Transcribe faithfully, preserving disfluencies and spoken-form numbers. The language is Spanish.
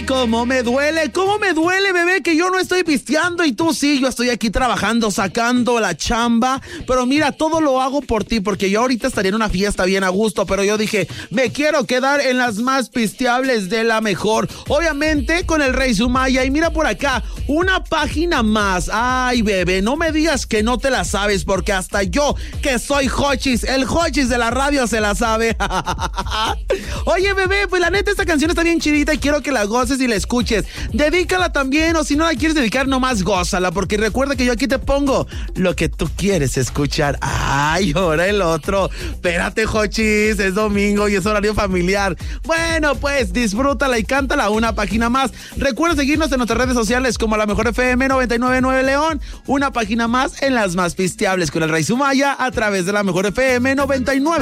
Ay, cómo me duele, cómo me duele, bebé, que yo no estoy pisteando y tú sí. Yo estoy aquí trabajando, sacando la chamba, pero mira, todo lo hago por ti, porque yo ahorita estaría en una fiesta bien a gusto, pero yo dije, me quiero quedar en las más pisteables de la mejor, obviamente con el Rey Sumaya. Y mira por acá, una página más. Ay, bebé, no me digas que no te la sabes, porque hasta yo, que soy Jochis, el Jochis de la radio, se la sabe. Oye, bebé, pues la neta esta canción está bien chidita y quiero que la goces y la escuches. Dedícala también, o si no la quieres dedicar, nomás gózala, porque recuerda que yo aquí te pongo lo que tú quieres escuchar. Ay, ahora el otro. Espérate, Jochis, es domingo y es horario familiar. Bueno, pues disfrútala y cántala una página más. Recuerda seguirnos en nuestras redes sociales como La Mejor F M noventa y nueve punto nueve León. Una página más en las más pisteables con el Rey Sumaya a través de La Mejor F M noventa y nueve.